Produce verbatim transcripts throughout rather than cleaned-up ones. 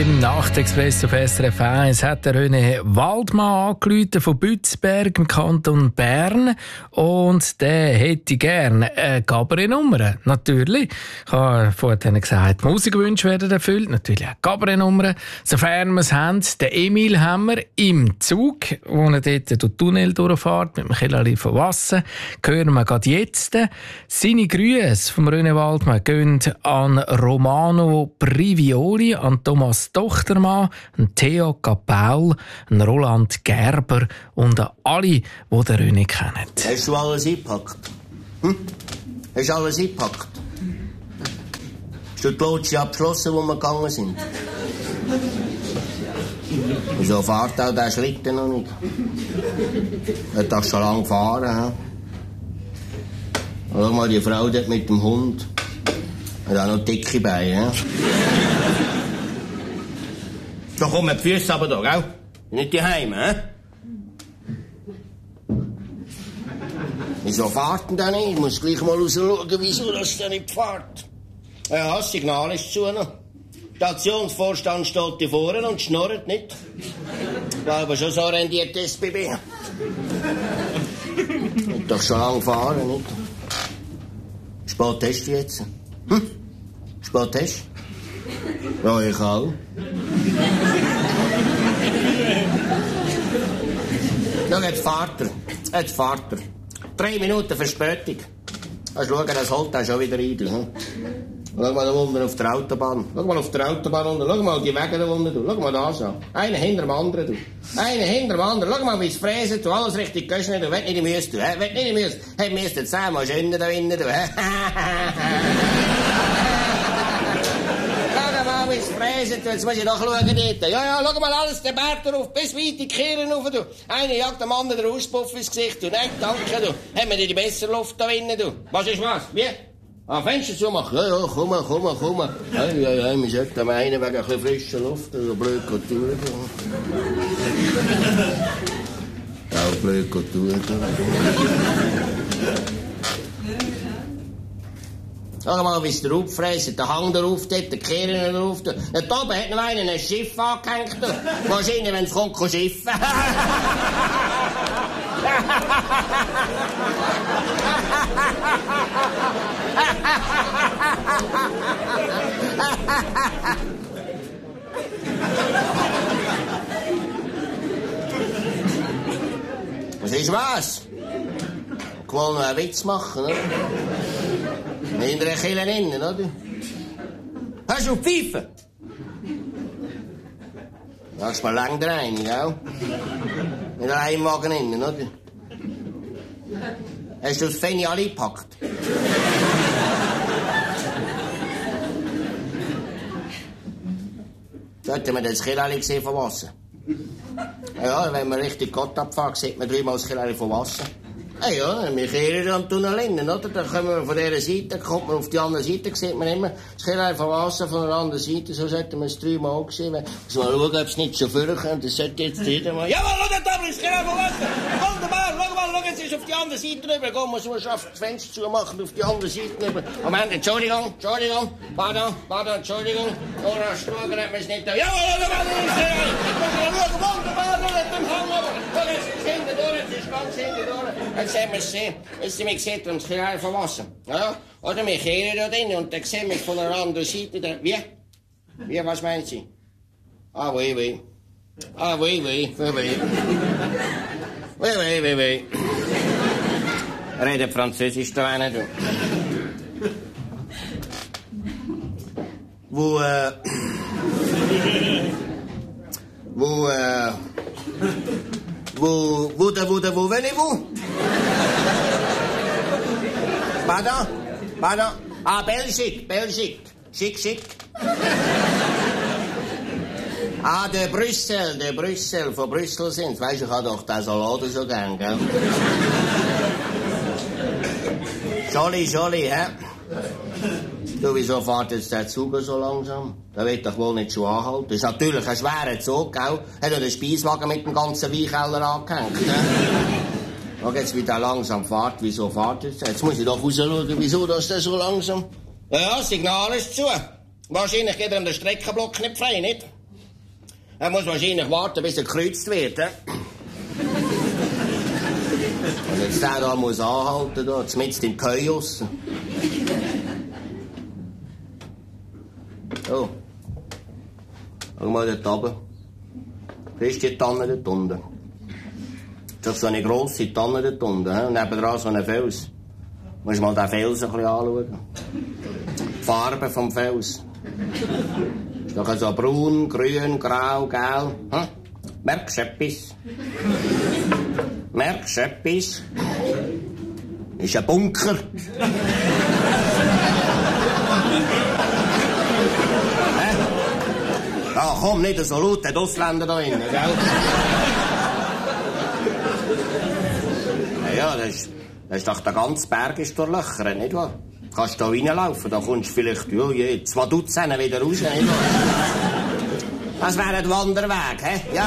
im Nachtexpress auf S R F eins hat der René Waldmann angerufen von Bützberg im Kanton Bern und der hätte gerne eine Cabaret-Nummer. Natürlich. Ich habe vorhin gesagt, Musikwünsche werden erfüllt. Natürlich auch Cabaret-Nummer. Sofern wir es haben, den Emil haben wir im Zug, wo er dort durch den Tunnel durchfährt mit dem Kellerli von Wasser. Hören wir gerade jetzt. Seine Grüße vom René Waldmann gehen an Romano Privioli, an Thomas Tochtermann, an Theo Kapaul, an Roland Gerber und an alle, die den René kennen. Hast du alles eingepackt? Hm? Hast du alles eingepackt? Hast du die Lotse abgeschlossen, wo wir gegangen sind? Wieso fährt auch der Schlitten noch nicht? Er hat doch schon lange gefahren. Schau mal, die Frau dort mit dem Hund. Hat auch noch dicke Beine. So kommen die Füße aber da, gell? Nicht daheim, hä? Wieso fährt denn der nicht? Ich muss gleich mal rausschauen, wieso das der nicht fährt. Ja, das Signal ist zu noch. Der Stationsvorstand steht hier vorne und schnurrt nicht. Ich glaube schon, so rendiert das S B B. Hat doch schon lange gefahren, nicht? Spät hast du jetzt? Hm? Spät hast du? Ja, ich auch. Ja, jetzt fährt er. Jetzt fährt er. Drei Minuten Verspätung. Also schau, das holt er schon wieder rein. Hm? Schau mal da unten auf der Autobahn. Schau mal auf der Autobahn unten. Schau mal die Wege da unten. Schau mal da an. Einer hinter dem anderen. Du. Einer hinter dem anderen. Schau mal, wie es fräsen. Du alles richtig geschnitten. Du willst nicht in die Müsse. Du willst nicht in die Müsse. Hey, wir müssen zehnmal schöner da innen. Du. Schau mal, wie es fräsen. Jetzt muss ich doch schauen dort. Ja, ja, schau mal alles den Berg drauf. Bis weit die Kirchen rauf. Du. Einer jagt dem anderen den Auspuff ins Gesicht. Du. Nein, danke. Du. Haben wir die bessere Luft da innen. Du. Was ist was? Wie? Ah, Fenster zumachen? Ja, ja, komm mal, komm mal, komm mal. Ja, ja, ja, wir sollten am einen wegen ein bisschen frischer Luft, also blöd Kultur. Ja, blöd Kultur. Schau mal, wie es der auffressen, der Hang darauf, dort, der Kehren darauf. Dort oben hat noch einer ein Schiff angehängt. Wahrscheinlich, wenn es kommt, kann schiffen. Was ist was? Ich will noch einen Witz machen, oder? Hinter den Killen innen, oder? Hast du Pfeife? Da ist mal lang rein, gell? In der Heimwagen innen, oder? Hast du das Feni alle gepackt? Sollten wir das Kirali gesehen von Wasser? Ja, wenn man richtig Gott abfährt, sieht man dreimal das Kirali von Wasser. Ah ja, wir kehren am Tunnel innen, oder? Dann kommen wir von dieser Seite, kommt man auf die andere Seite, sieht man immer das Kirali von Wasser von der anderen Seite. So sollten wir es dreimal sehen. Muss mal schauen, ob es nicht so vorkommt. Das sollte jetzt jeder mal... Jawohl, schau da, das Kirali von Wasser! Wunderbar, schau mal, schau, jetzt ist auf die andere Seite rüber. Komm, muss man das Fenster zumachen, auf die andere Seite rüber. Moment, Entschuldigung, Entschuldigung, pardon, pardon, Entschuldigung. Nora Struger hat man es nicht da. Jawohl, schau mal, das Kirali! Schau, wunderbar, schau, jetzt im Hang oben. Schau, jetzt ist es hinten durch, jetzt ist es ganz hinten durch. Jetzt haben wir es gesehen. Jetzt haben wir gesehen, das Kirali von Wasser. Ja? Oder wir kehren da drin und dann sehen wir von der anderen Seite... Da. Wie? Wie, was meinen Sie? Ah, oui, oui. Ah, oui, oui, oui, oui. Oui, oui, oui, oui. Redet Französisch da einer, du. Wo, äh... Wo, äh... Wo, wo, da, wo, da, wo, venez-vous? Pardon? Pardon? Ah, Belgique, Belgique. Schick, schick. Ah, de Brüssel, de Brüssel, von Brüssel sind. Weißt du, ich habe doch den Salat so gern, gell? Jolly, jolly, hä? Du, wieso fährt jetzt der Zug so langsam? Der wird doch wohl nicht schon anhalten. Das ist natürlich ein schwerer Zug, gell? Hat ja den Speiswagen mit dem ganzen Weinkeller angehängt, ne? Schau jetzt, wie der langsam fährt. Wieso fährt jetzt? Jetzt muss ich doch rausschauen, wieso das der so langsam... Ja, das Signal ist zu. Wahrscheinlich geht er an den Streckenblock nicht frei, nicht? Er muss wahrscheinlich warten, bis er gekreuzt wird. He? Und jetzt der da muss anhalten, da, mitten im Chaos. Oh. Schau mal dort runter. Siehst du die Tanne dort unten? Das ist so eine grosse Tanne dort unten. He? Und nebendran so ein Fels. Du musst mal den Fels ein bisschen anschauen. Die Farbe vom Fels. Ist doch so braun, grün, grau, gelb. Hm? Merkst du etwas? Merkst du etwas? Ist ein Bunker. Hä? Ja, komm, nicht so laut, die Ausländer da innen, gell? Ja, ja, das ist, das ist doch der ganze Berg ist durchlöchert, nicht wahr? Du kannst da reinlaufen, da kommst du vielleicht ja, je, zwei Dutzend wieder raus, nicht wahr? Das wäre ein Wanderweg, hä? Ja.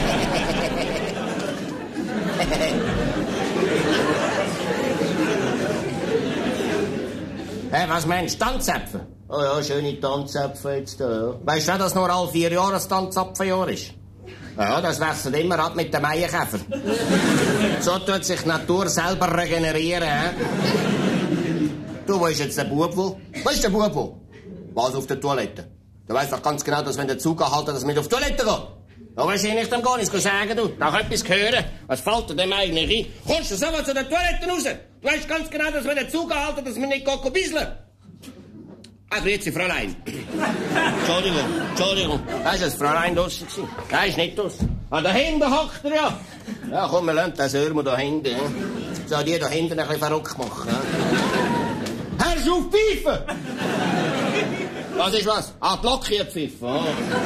Hey, was meinst du? Tanzäpfel? Oh ja, schöne Tanzäpfel jetzt da, ja. Weißt du, dass nur alle vier Jahre ein Tanzapfeljahr ist? Ja, das wechselt immer ab mit dem Maienkäfer. So tut sich die Natur selber regenerieren, hä? Du, wo ist jetzt der Bub, wo? Wo ist der Bub, wo? Was, auf der Toilette? Du weißt doch ganz genau, dass wenn der Zug anhalten, dass wir auf die Toilette gehen. Da wahrscheinlich dann gar nichts sagen, du. Nach etwas hören. Was fällt dir dem eigentlich ein? Kommst du sofort zu den Toiletten raus? Du weißt ganz genau, dass wenn der Zug anhalten, dass wir nicht gehen bisseln. Ah, grüezi, Fräulein. Entschuldigung, Entschuldigung. Da ist das Fräulein draussen gewesen. Da ist nicht draussen. Ah, da hinten hockt er ja. Ja, komm, wir lassen den Sörmer da hinten. Ja. So, die da hinten ein bisschen verrückt machen. Ja. Hörst du auf pfeifen! Was ist was? Ah, die Lok hier pfiffen. Oh.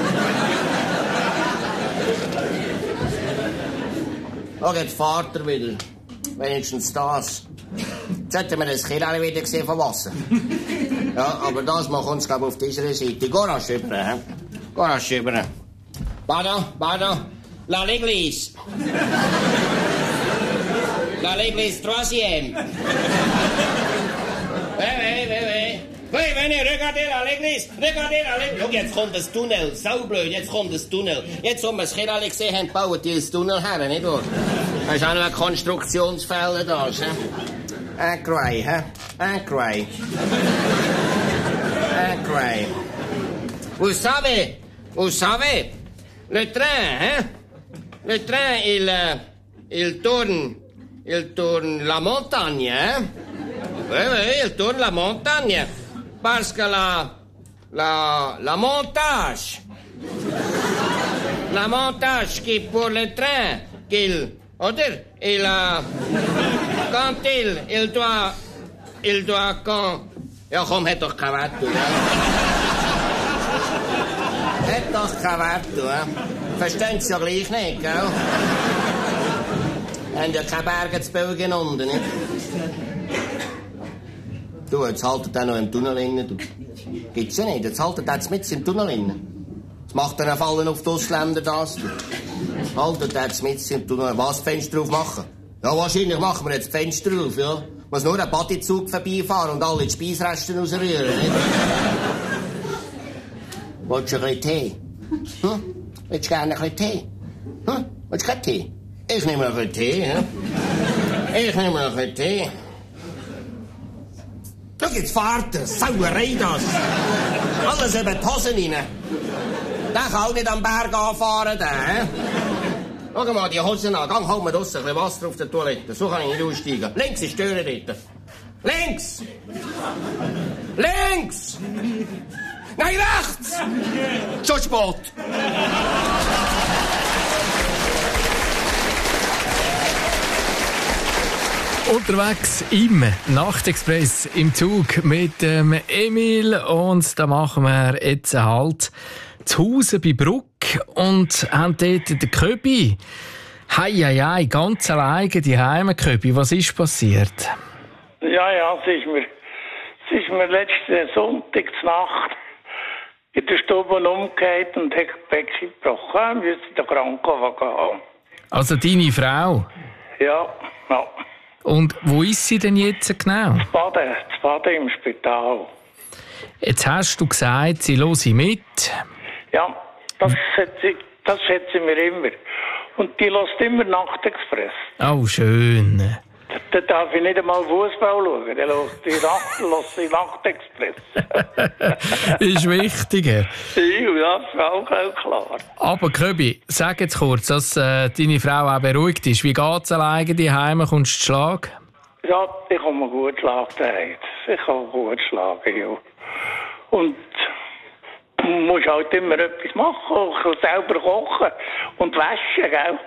Oh, jetzt fährt er wieder. Wenigstens das. Jetzt hätten wir das Kirchlein wieder gesehen von Wasser. Ja, aber das mal kommt es, glaube ich, auf dieser Seite. Geh rasch rüber, hä? Geh rasch rüber. Pardon, pardon. La l'église. La l'église troisième. Oui, oui, oui, oui. Oui, venez, regardez la l'église. Regardez la l'église. Schau, jetzt kommt das Tunnel. Saublöd, jetzt kommt das Tunnel. Jetzt, wo wir das Kirchlein gesehen haben, bauen die das Tunnel her, nicht wahr? Da ist auch noch ein Konstruktionsfeld da, hä? Incroyable, hä? Incroyable. Incroyable. Vous savez, vous savez, le train, hein? Le train, il, il tourne, il tourne la montagne, hein? Oui, oui, il tourne la montagne. Parce que la, la, la montage, la montage qui pour le train, qu'il, oder? Il a, quand il, il doit, il doit, quand, ja komm, hat doch keinen Wert, du, ja. Hat doch keinen Wert, du, ja. Verstehen Sie ja gleich nicht, gell? Haben ja keine Berge zu Belgien unten, nicht? Du, jetzt haltet er noch im Tunnel innen, du. Gibt's ja nicht, jetzt haltet er jetzt mit im Tunnel innen. Jetzt macht er einen Fallen auf die Ausländer, das, du. Haltet er jetzt mit im Tunnel. Was, Fenster aufmachen? Ja, wahrscheinlich machen wir jetzt die Fenster auf, ja. Muss nur ein Badezug vorbeifahren und alle die Speisresten rausrühren, nicht? Willst du ein bisschen Tee? Hm? Willst du gerne ein bisschen Tee? Hm? Willst du keinen Tee? Ich nehme ein bisschen Tee, ja. Ich nehme ein bisschen Tee. Schau, jetzt fährt er. Sauerei, das. Alles über die Hosen rein. Der kann auch nicht am Berg anfahren, der, hä? Schau mal die Hosen an. Gang, halt mir draussen ein bisschen Wasser auf der Toilette. So kann ich nicht aussteigen. Links ist die Tür dort. Links! Links! Nein, rechts! Schon spät! Unterwegs im Nachtexpress im Zug mit ähm, Emil und da machen wir jetzt halt zu Hause bei Bruck und haben dort den Köbi. Hei, hei, hei, ganz alleine die Heime, Köbi. Was ist passiert? Ja, ja, es ist mir, es ist mir letzten Sonntag zur Nacht in der Stube umgekehrt und hat das Becken gebrochen. Wir müssen den Krankenwagen haben. Also deine Frau? Ja, ja. Und wo ist sie denn jetzt genau? Das Baden, das Baden im Spital. Jetzt hast du gesagt, sie höre mit. Ja, das hat sie, Das schätzen wir immer. Und die lässt immer Nachtexpress. Oh, schön. Da, da darf ich nicht einmal Fußball schauen. Der lässt die, Nacht, lässt die Nachtexpress. Ist wichtiger. Ja, das ist auch klar. Aber Köbi, sag jetzt kurz, dass äh, deine Frau auch beruhigt ist. Wie geht es alleine daheim? Kommst du zu Schlag? Ja, ich kann gut schlagen daheim. Ich kann gut schlagen, ja. Und du musst halt immer etwas machen, selber kochen und waschen, gell?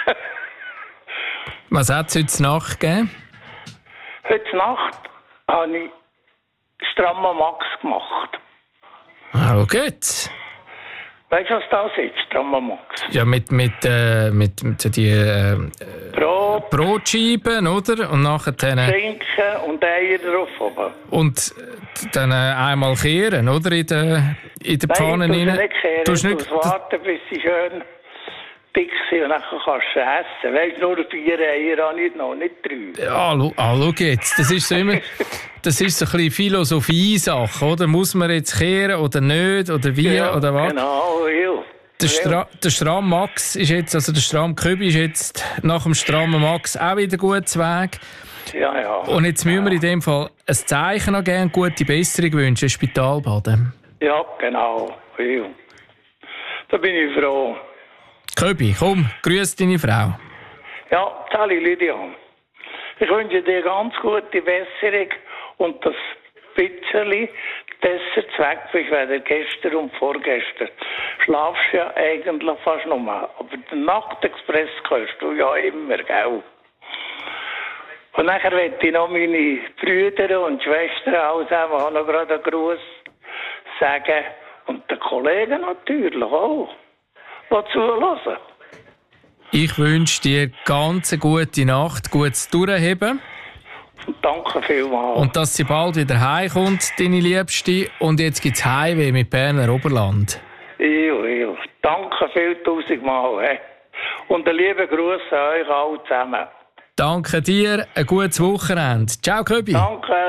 Was hat es heute Nacht gegeben? Heute Nacht habe ich Stramma Max gemacht. Ah, gut. Weißt du, was das ist, Stramma Max? Ja, mit, mit, äh, mit, mit die äh, Brot, Brotscheiben, oder? Und nachher dann, äh, Schinken und Eier drauf oben. und dann äh, einmal kehren, oder? In der, in der Pfanne Nein, rein. nicht kehren, Tust du nicht- musst warten, bis sie schön dick sind und dann kannst du essen. Weißt du, nur vier Eier habe ich noch, nicht drei. Ja, schau, ah, schau jetzt. Das ist so immer, das ist so ein bisschen Philosophie-Sache, oder? Muss man jetzt kehren oder nicht? Oder wie? Ja, oder was? genau, ja. Der, Stra der Stramm Max ist jetzt, also der Stramm Köbi ist jetzt nach dem Strammen Max auch wieder gut zu Weg. Ja, ja. Und jetzt müssen wir in dem Fall ein Zeichen noch geben, gute Besserung wünschen, Spitalbaden. Ja, genau. Ja. Da bin ich froh. Köbi, komm, grüß deine Frau. Ja, Sally Lydia. Ich wünsche dir ganz gute Besserung und das bisschen besser weg bist, weil gestern und vorgestern. Schlafst ja eigentlich fast noch mal. Aber den Nachtexpress kannst du ja immer, gell? Und nachher möchte ich noch meine Brüder und Schwestern alles auch noch gerade einen Gruß sagen. Und den Kollegen natürlich auch. Die zuhören. Ich wünsche dir ganz eine gute Nacht, gutes Durchheben. Und danke vielmals. Und dass sie bald wieder heimkommt, deine Liebste. Und jetzt gibt es Heimweh mit Berner Oberland. Ja, ja. Danke viel tausendmal. He. Und einen lieben Gruß an euch alle zusammen. Danke dir, ein gutes Wochenende. Ciao, Köbi. Danke.